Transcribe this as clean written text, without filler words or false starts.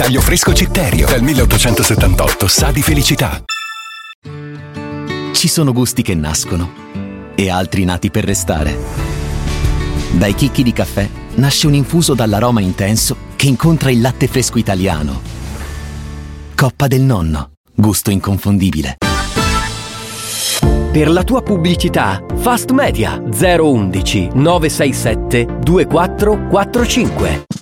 Taglio fresco Citterio, dal 1878 sa di felicità. Ci sono gusti che nascono e altri nati per restare. Dai chicchi di caffè nasce un infuso dall'aroma intenso che incontra il latte fresco italiano. Coppa del Nonno, gusto inconfondibile. Per la tua pubblicità, Fast Media 011 967 2445.